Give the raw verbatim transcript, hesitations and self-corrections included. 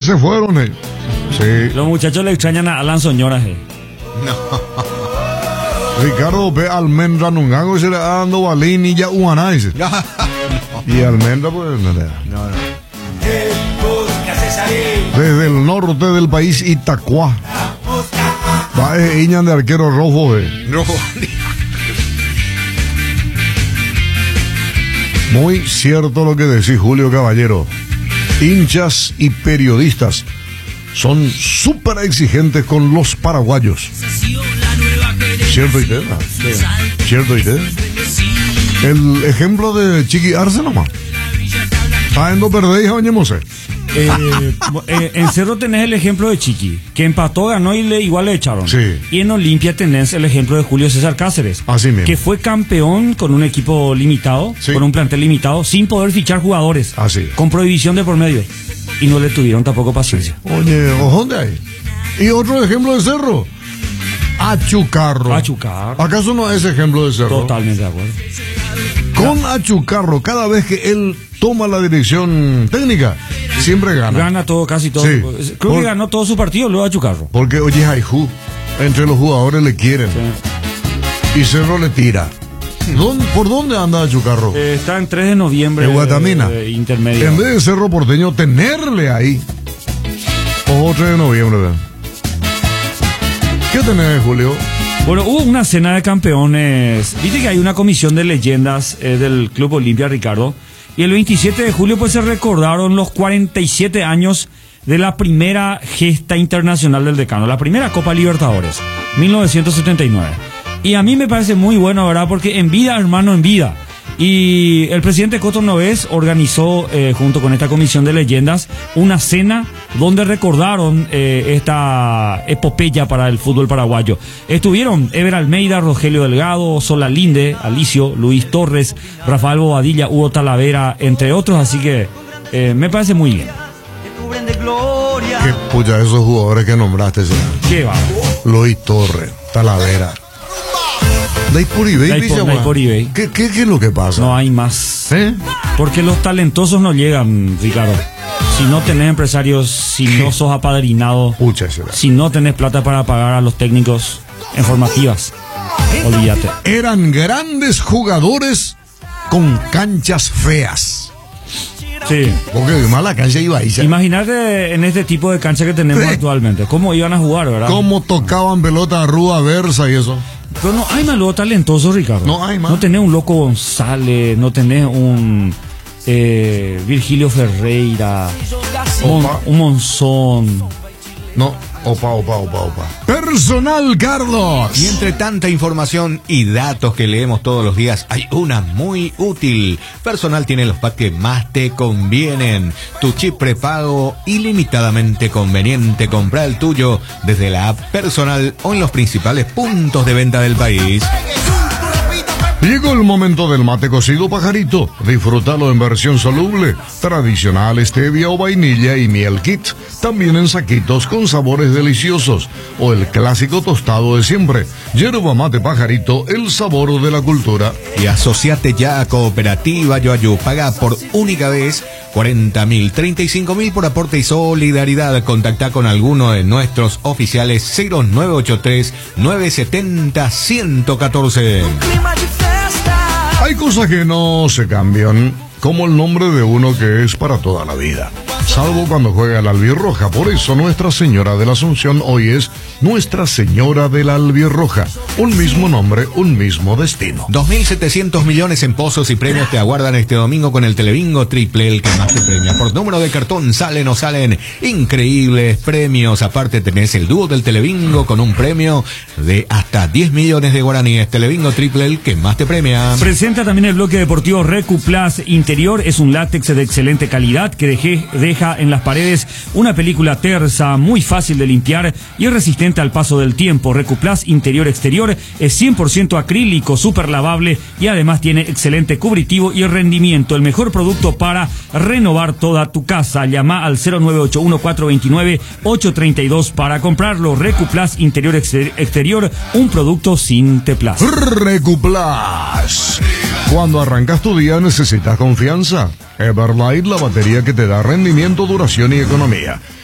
se fueron, eh. Sí. Los muchachos le extrañan a Alan Soñoras, eh. No. Ricardo P. Almendra Nungango se le está dando balín y ya Uaná, dice. No. Y Almendra, pues, no le da. No, no. Desde el norte del país, Itacuá. Va eh, Iñan de arquero rojo, eh. Rojo. Muy cierto lo que decís, Julio Caballero. Hinchas y periodistas son súper exigentes con los paraguayos. ¿Cierto y te? Sí. ¿Cierto y te? El ejemplo de Chiqui Arce nomás. Está en do perdéis, oñemose. Eh, eh, en Cerro tenés el ejemplo de Chiqui, que empató, ganó y le, igual le echaron. Sí. Y en Olimpia tenés el ejemplo de Julio César Cáceres, así mismo, que fue campeón con un equipo limitado, sí, con un plantel limitado, sin poder fichar jugadores, así, con prohibición de por medio. Y no le tuvieron tampoco paciencia. Oye, ¿dónde hay? Y otro ejemplo de Cerro, Achucarro. Achucarro. ¿Acaso no es ejemplo de Cerro? Totalmente de acuerdo. Con Achucarro, cada vez que él toma la dirección técnica, siempre gana. Gana todo, casi todo. Sí. Creo Por, que ganó todo su partido luego Achucarro. Porque, oye, Haihu, entre los jugadores le quieren. Sí. Y Cerro le tira. ¿Dónde, ¿Por dónde anda Achucarro? Eh, está en tres de noviembre. En Guatamina. Eh, intermedio. En vez de Cerro Porteño, tenerle ahí. Ojo, tres de noviembre. ¿Verdad? ¿Qué tenés, Julio? Bueno, hubo una cena de campeones. Viste que hay una comisión de leyendas eh, del Club Olimpia, Ricardo. Y el veintisiete de julio pues se recordaron los cuarenta y siete años de la primera gesta internacional del Decano, la primera Copa Libertadores, mil novecientos setenta y nueve. Y a mí me parece muy bueno, ¿verdad? Porque en vida, hermano, en vida. Y el presidente Coto Novés organizó, eh, junto con esta comisión de leyendas, una cena donde recordaron eh, esta epopeya para el fútbol paraguayo. Estuvieron Ever Almeida, Rogelio Delgado, Solalinde, Alicio, Luis Torres, Rafael Bobadilla, Hugo Talavera, entre otros, así que eh, me parece muy bien. Qué puya esos jugadores que nombraste, señor. Qué va. Luis Torres, Talavera. ¿Qué, qué, ¿Qué es lo que pasa? No hay más. ¿Eh? Porque los talentosos no llegan, Ricardo. Si no tenés empresarios, si ¿Qué? no sos apadrinado, Pucha, si no tenés plata para pagar a los técnicos en formativas, olvídate. Eran grandes jugadores con canchas feas. Sí. Porque mala cancha iba ahí. Imagínate en este tipo de cancha que tenemos sí. actualmente. ¿Cómo iban a jugar, verdad? ¿Cómo tocaban pelota Rúa Versa y eso? Pero no hay más luego talentoso, Ricardo. No hay más. No tenés un Loco González, no tenés un eh, Virgilio Ferreira, Mon, un Monzón. No, opa, opa, opa, opa. Personal, Carlos. Y entre tanta información y datos que leemos todos los días, hay una muy útil. Personal tiene los packs que más te convienen. Tu chip prepago ilimitadamente conveniente. Compra el tuyo desde la app Personal o en los principales puntos de venta del país. Llegó el momento del mate cocido Pajarito. Disfrútalo en versión soluble, tradicional, stevia o vainilla y miel kit. También en saquitos con sabores deliciosos. O el clásico tostado de siempre. Yerba mate Pajarito, el sabor de la cultura. Y asociate ya a Cooperativa Yoayú. Paga por única vez cuarenta mil, treinta y cinco mil por aporte y solidaridad. Contacta con alguno de nuestros oficiales cero nueve ocho tres, nueve siete cero, uno uno uno cuatro. Hay cosas que no se cambian, como el nombre de uno que es para toda la vida, salvo cuando juega la albirroja. Por eso Nuestra Señora de la Asunción hoy es Nuestra Señora de la Albirroja. Un mismo nombre, un mismo destino. dos mil setecientos millones en pozos y premios te aguardan este domingo con el Telebingo Triple, el que más te premia. Por número de cartón salen o salen increíbles premios. Aparte tenés el dúo del Telebingo con un premio de hasta diez millones de guaraníes. Telebingo Triple, el que más te premia. Presenta también el bloque deportivo Recuplas Interior. Es un látex de excelente calidad que dejé, deja en las paredes una película tersa, muy fácil de limpiar y resistente al paso del tiempo. Recuplas Interior Exterior es cien por ciento acrílico, súper lavable y además tiene excelente cubritivo y rendimiento. El mejor producto para renovar toda tu casa. Llama al cero nueve ocho uno, cuatro dos nueve, ocho tres dos para comprarlo. Recuplas Interior Exterior, un producto sin teplas. Recuplas. Cuando arrancas tu día necesitas confianza. Everlight, la batería que te da rendimiento, duración y economía.